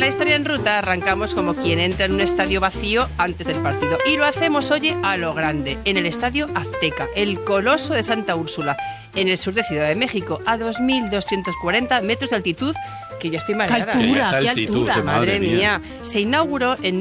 la historia en ruta arrancamos como quien entra en un estadio vacío antes del partido. Y lo hacemos, oye, a lo grande, en el Estadio Azteca, el Coloso de Santa Úrsula, en el sur de Ciudad de México, a 2.240 metros de altitud, que yo estoy mareada. ¡Qué altura! Madre mía. Se inauguró en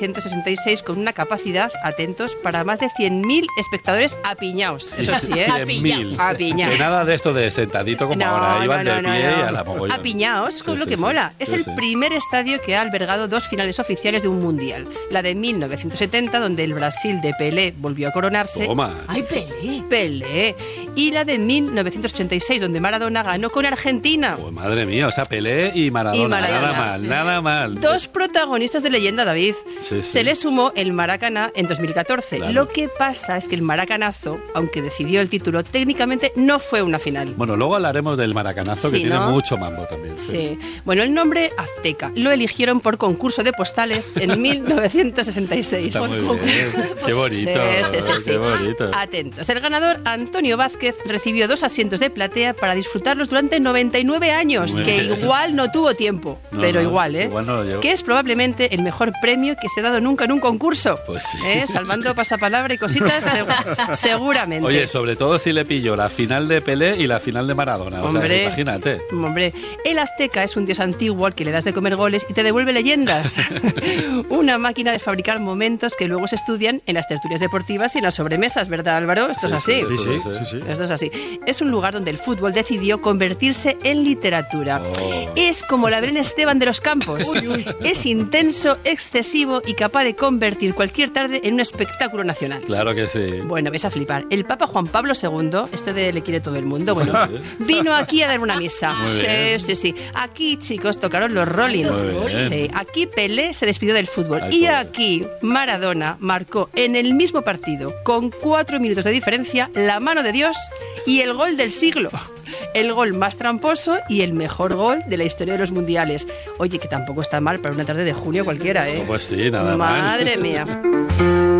1966 con una capacidad, atentos, para más de 100.000 espectadores apiñados. Eso sí, ¿eh? 100.000. Apiñados. Que nada de esto de sentadito como ahora, iban de pie y a la mogollón. Apiñados, con lo que mola. Es el primer estadio que ha albergado 2 finales oficiales de un mundial. La de 1970, donde el Brasil de Pelé volvió a coronarse. Toma. ¡Ay, Pelé! Pelé. Y la de 1986, donde Maradona ganó con Argentina. Oh, madre mía, o sea, Pelé y Maradona. Nada mal. 2 protagonistas de leyenda, David. Sí. Se le sumó el Maracaná en 2014. Claro. Lo que pasa es que el Maracanazo, aunque decidió el título, técnicamente no fue una final. Bueno, luego hablaremos del Maracanazo, Sí, que tiene ¿no? mucho mambo también. Sí. Bueno, el nombre Azteca lo eligieron por concurso de postales en 1966. Está muy bien. Qué bonito. Sí. Qué bonito. Atentos. El ganador, Antonio Vázquez, recibió 2 asientos de platea para disfrutarlos durante 99 años, Muy que bien. igual no tuvo tiempo, pero igual, ¿eh? Igual no lo llevo. Que es probablemente el mejor premio que se ha dado nunca en un concurso. Pues sí. Salvando pasapalabra y cositas, seguramente. Oye, sobre todo si le pillo la final de Pelé y la final de Maradona. O sea, imagínate. Hombre, el Azteca es un dios antiguo al que le das de comer goles y te devuelve leyendas. Una máquina de fabricar momentos que luego se estudian en las tertulias deportivas y en las sobremesas, ¿verdad, Álvaro? Esto es así. Sí. Esto es así. Es un lugar donde el fútbol decidió convertirse en literatura. Es como la Belén Esteban de los campos. Es intenso, excesivo y capaz de convertir cualquier tarde en un espectáculo nacional. Claro que sí. Bueno, ves a flipar. El Papa Juan Pablo II, este de le quiere todo el mundo, bueno, vino aquí a dar una misa. Muy bien. Sí. Aquí, chicos, tocaron los Rolling. Muy bien. Sí. Aquí Pelé se despidió del fútbol. Ay, Y pobre. aquí Maradona marcó en el mismo partido, con 4 minutos de diferencia, la mano de Dios y el gol del siglo. El gol más tramposo y el mejor gol de la historia de los mundiales. Oye, que tampoco está mal para una tarde de junio cualquiera, ¿eh? Pues sí, nada mal. Madre mía.